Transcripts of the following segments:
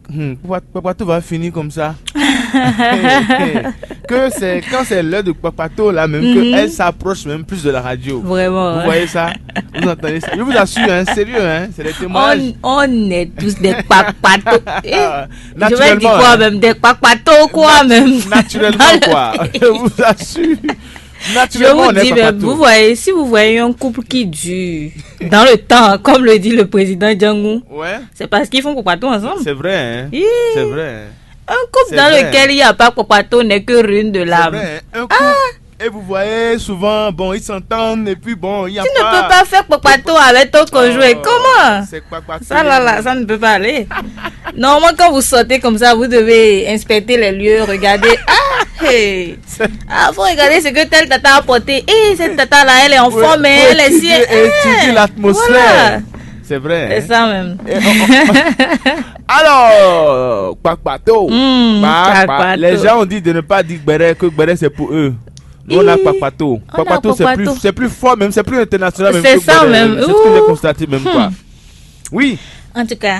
Papato va finir comme ça. Que c'est quand c'est l'heure de Papato là même qu'elle s'approche même plus de la radio. Vraiment. Vous voyez ça? Vous entendez ça? Je vous assure, hein, sérieux, hein, c'est des témoignages. On est tous des Papato. Je vais Naturellement, dire quoi hein. même, des Papato quoi même. Naturellement quoi. Je vous assure. Je Naturellement, vous on est dis, Papato. vous voyez, si vous voyez un couple qui dure dans le temps, comme le dit le président Django, Ouais. c'est parce qu'ils font Papato ensemble. C'est vrai, hein. Hi. C'est vrai. Hein. Un couple C'est dans vrai. lequel il n'y a pas Papato n'est que ruine de C'est l'âme. vrai, hein. Un couple. Et vous voyez souvent, bon, ils s'entendent et puis bon, il y a Tu pas. ne peux pas faire Papato avec ton conjoint. Oh, Comment? C'est Papato. Ça là, ça ne peut pas aller. Normalement, quand vous sortez comme ça, vous devez inspecter les lieux, regarder. Faut regarder ce que tel tata a porté. Cette tata là, elle est en forme, mais elle est si. Étudier l'atmosphère. Voilà. C'est vrai. C'est ça même. Alors, Papato. Papato. Les gens ont dit de ne pas dire que Gbere c'est pour eux. Nous, on a Papato. On a Papato, Papato. c'est plus fort même, c'est plus international même. C'est que ça Gbere. même. C'est ce que j'ai constaté même quoi. Oui. En tout cas,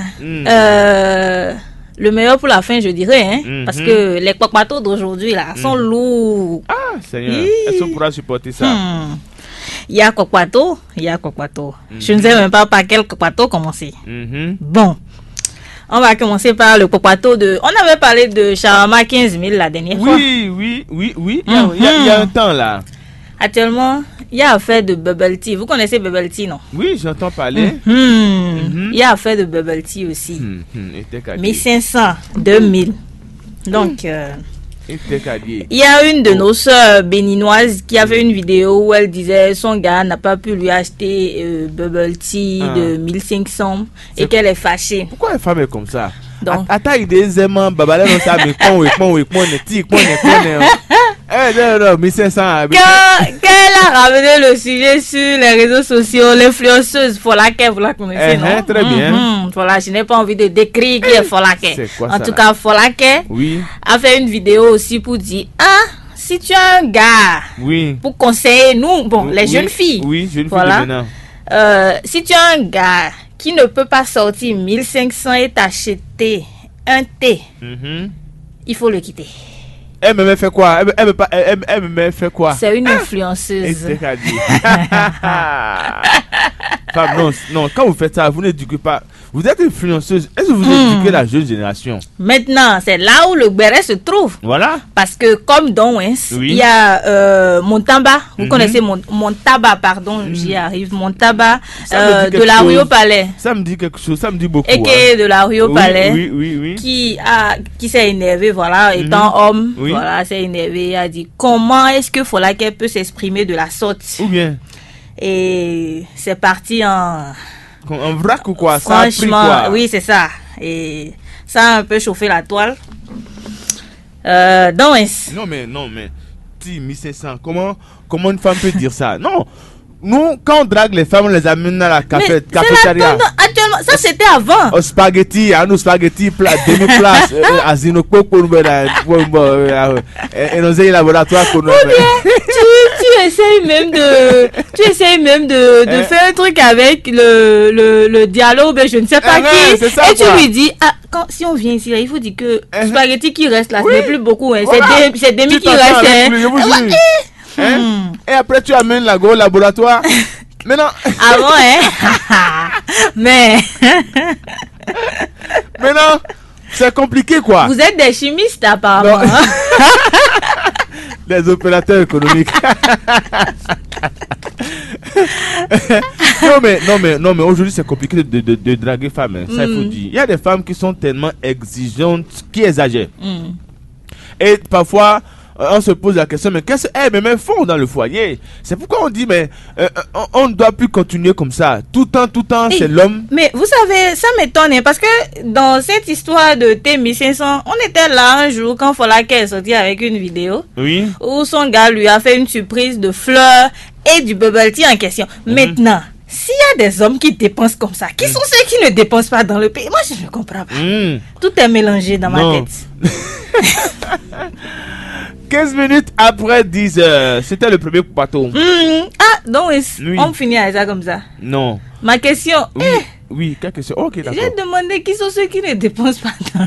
le meilleur pour la fin, je dirais, hein, parce que les Papatos d'aujourd'hui là sont lourds. Ah, Seigneur. Est-ce qu'on pourra supporter ça? Il y a Kokwato, il y a Kokwato. Je ne sais même pas par quel Kokwato commencer. Bon, on va commencer par le Kokwato de... On avait parlé de Shawarma 15 000 la dernière fois. Oui. Il y a un temps là. Actuellement, il y a affaire de bubble tea. Vous connaissez bubble tea, non? Oui, j'entends parler. Il y a affaire de bubble tea aussi. 1500, 2000. Donc... il y a une de nos sœurs béninoises qui a fait une vidéo où elle disait son gars n'a pas pu lui acheter bubble tea de 1500 et qu'elle est fâchée. Pourquoi les femmes est comme ça? Donc, attaque des aimants, babala non ça mais con non 1500. quand elle a ramené le sujet sur les réseaux sociaux, l'influenceuse Folake, vous la connaissez, non? Très bien. Voilà, je n'ai pas envie de décrire qui est Folake. C'est quoi en ça, tout là? cas, Folake a fait une vidéo aussi pour dire si tu as un gars pour conseiller nous, les jeunes filles. Oui, jeunes filles voilà. de maintenant. Si tu as un gars qui ne peut pas sortir 1500 et t'acheter un thé, il faut le quitter. Elle me fait quoi? Elle me fait quoi? C'est une influenceuse. Femme, non, quand vous faites ça, vous n'éduquez pas. Vous êtes influenceuse. Est-ce que vous éduquez la jeune génération? Maintenant, c'est là où le béret se trouve. Voilà. Parce que comme Don Wens, il y a Montaba. Vous connaissez Montaba, pardon, j'y arrive. Montaba de la rue au Palais. Ça me dit quelque chose, ça me dit beaucoup. Et qui est de la rue au Palais. Oui. Qui s'est énervé, voilà, étant homme. Voilà, s'est énervé. Il a dit comment est-ce que Folake peut s'exprimer de la sorte. Ou bien. Et c'est parti en vrac ou quoi? Franchement, ça a pris quoi? Oui, c'est ça. Et ça a un peu chauffé la toile. Donc, non, mais 1500, comment une femme peut dire ça? Non. Nous, quand on drague les femmes, on les amène à la cafétéria. Actuellement, ça c'était avant. Au spaghetti, à nos spaghetti, demi-place, à Zinoko, et nos laboratoires. Tu essayes même de faire un truc avec le dialogue, je ne sais pas qui. Ça, et tu lui dis, si on vient ici, là, il faut dire que spaghetti qui reste là, ce n'est plus beaucoup. Hein. Voilà. C'est demi qui reste. Et après, tu amènes la go au laboratoire. Maintenant. Avant, hein. Mais. Maintenant, c'est compliqué, quoi. Vous êtes des chimistes, apparemment. Des opérateurs économiques. non, mais aujourd'hui, c'est compliqué de draguer femmes. Hein. Ça, il faut dire. Il y a des femmes qui sont tellement exigeantes, qui exagèrent. Et parfois, on se pose la question, mais qu'est-ce qu'elles me font dans le foyer? C'est pourquoi on dit, mais on ne doit plus continuer comme ça. Tout le temps, c'est l'homme. Mais vous savez, ça m'étonne, hein, parce que dans cette histoire de T1500, on était là un jour quand Folake est sorti avec une vidéo où son gars lui a fait une surprise de fleurs et du bubble tea en question. Maintenant, s'il y a des hommes qui dépensent comme ça, qui sont ceux qui ne dépensent pas dans le pays? Moi, je ne comprends pas. Tout est mélangé dans ma tête. 15 minutes après 10 heures, c'était le premier bateau. Donc on finit avec ça comme ça. Non. Ma question Oui, quelle question? Ok, d'accord. J'ai demandé qui sont ceux qui ne dépensent pas dans